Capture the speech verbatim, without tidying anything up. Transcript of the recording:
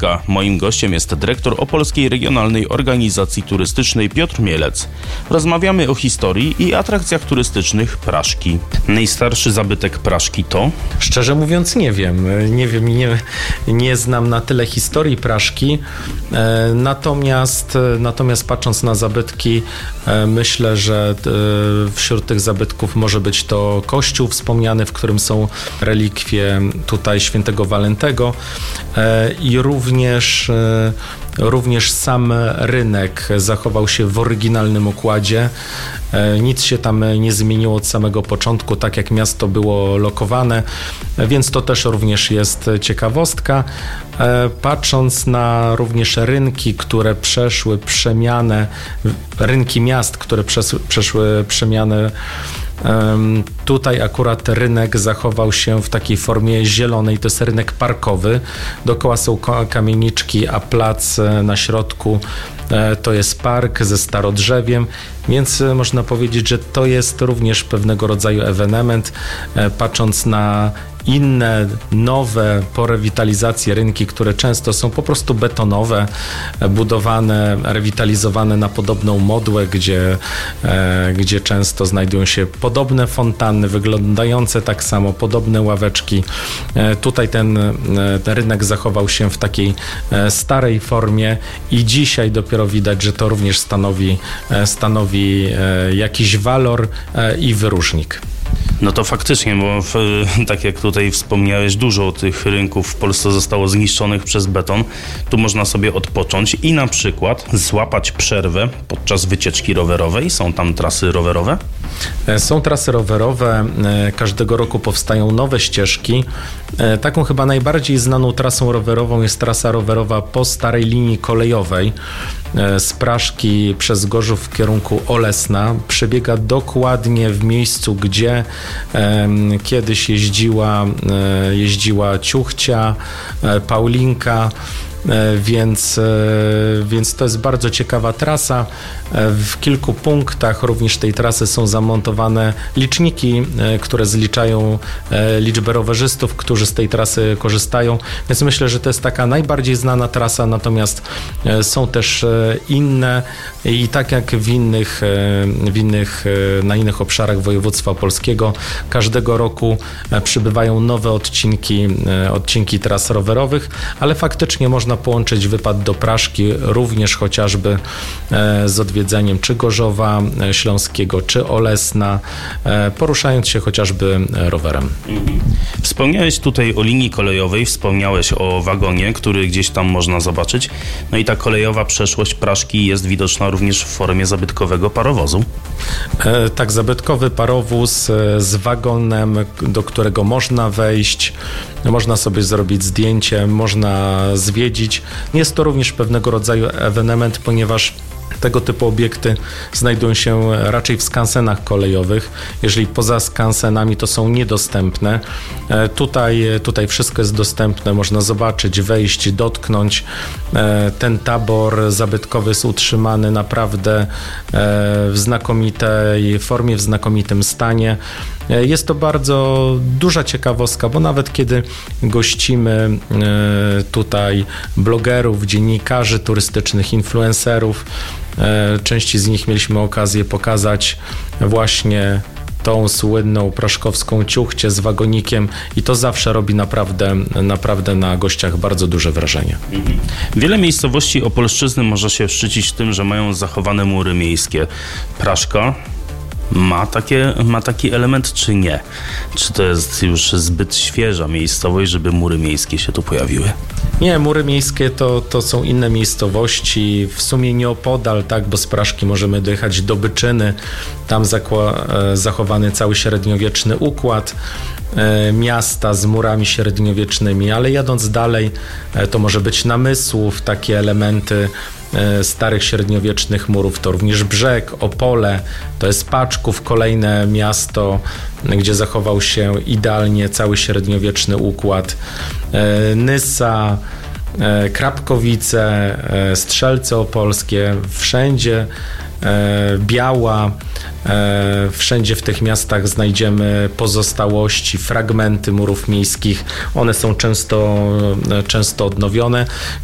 Praszka. Moim gościem jest dyrektor Opolskiej Regionalnej Organizacji Turystycznej Piotr Mielec. Rozmawiamy o historii i atrakcjach turystycznych Praszki. Najstarszy zabytek Praszki to? Szczerze mówiąc nie wiem. Nie wiem i nie, nie znam na tyle historii Praszki. E, natomiast, natomiast patrząc na zabytki, e, myślę, że e, wśród tych zabytków może być to kościół wspomniany, w którym są relikwie tutaj świętego Walentego e, i również e, Również sam rynek zachował się w oryginalnym układzie. Nic się tam nie zmieniło od samego początku, tak jak miasto było lokowane, więc to też również jest ciekawostka. Patrząc na również rynki, które przeszły przemianę, rynki miast, które przeszły przemianę, tutaj akurat rynek zachował się w takiej formie zielonej, to jest rynek parkowy. Dookoła są kamieniczki, a plac na środku to jest park ze starodrzewiem, więc można powiedzieć, że to jest również pewnego rodzaju ewenement. Patrząc na inne, nowe, po rewitalizacji rynki, które często są po prostu betonowe, budowane, rewitalizowane na podobną modłę, gdzie, gdzie często znajdują się podobne fontanny, wyglądające tak samo, podobne ławeczki. Tutaj ten, ten rynek zachował się w takiej starej formie i dzisiaj dopiero widać, że to również stanowi, stanowi jakiś walor i wyróżnik. No to faktycznie, bo w, tak jak tutaj wspomniałeś, dużo tych rynków w Polsce zostało zniszczonych przez beton. Tu można sobie odpocząć i na przykład złapać przerwę podczas wycieczki rowerowej. Są tam trasy rowerowe? Są trasy rowerowe. Każdego roku powstają nowe ścieżki. Taką chyba najbardziej znaną trasą rowerową jest trasa rowerowa po starej linii kolejowej z Praszki przez Gorzów w kierunku Olesna. Przebiega dokładnie w miejscu, gdzie e, kiedyś jeździła, e, jeździła Ciuchcia, e, Paulinka. Więc, więc to jest bardzo ciekawa trasa. W kilku punktach również tej trasy są zamontowane liczniki, które zliczają liczbę rowerzystów, którzy z tej trasy korzystają. Więc myślę, że to jest taka najbardziej znana trasa, natomiast są też inne i tak jak w innych, w innych, na innych obszarach województwa opolskiego, każdego roku przybywają nowe odcinki, odcinki tras rowerowych, ale faktycznie można połączyć wypad do Praszki również chociażby z odwiedzeniem czy Gorzowa Śląskiego, czy Olesna, poruszając się chociażby rowerem. Wspomniałeś tutaj o linii kolejowej, wspomniałeś o wagonie, który gdzieś tam można zobaczyć. No i ta kolejowa przeszłość Praszki jest widoczna również w formie zabytkowego parowozu. Tak, zabytkowy parowóz z wagonem, do którego można wejść, można sobie zrobić zdjęcie, można zwiedzić. Jest to również pewnego rodzaju ewenement, ponieważ tego typu obiekty znajdują się raczej w skansenach kolejowych. Jeżeli poza skansenami, to są niedostępne. Tutaj, tutaj wszystko jest dostępne, można zobaczyć, wejść, dotknąć. Ten tabor zabytkowy jest utrzymany naprawdę w znakomitej formie, w znakomitym stanie. Jest to bardzo duża ciekawostka, bo nawet kiedy gościmy tutaj blogerów, dziennikarzy turystycznych, influencerów, części z nich mieliśmy okazję pokazać właśnie tą słynną praszkowską ciuchcię z wagonikiem i to zawsze robi naprawdę, naprawdę na gościach bardzo duże wrażenie. Wiele miejscowości Opolszczyzny może się szczycić tym, że mają zachowane mury miejskie. Praszka ma, takie, ma taki element, czy nie? Czy to jest już zbyt świeża miejscowość, żeby mury miejskie się tu pojawiły? Nie, mury miejskie to, to są inne miejscowości, w sumie nieopodal, tak, bo z Praszki możemy dojechać do Byczyny, tam zakła, zachowany cały średniowieczny układ e, miasta z murami średniowiecznymi, ale jadąc dalej, e, to może być Namysłów, takie elementy starych średniowiecznych murów, to również Brzeg, Opole, to jest Paczków, kolejne miasto, gdzie zachował się idealnie cały średniowieczny układ, Nysa, Krapkowice, Strzelce Opolskie, wszędzie Biała, wszędzie w tych miastach znajdziemy pozostałości, fragmenty murów miejskich, one są często, często odnowione.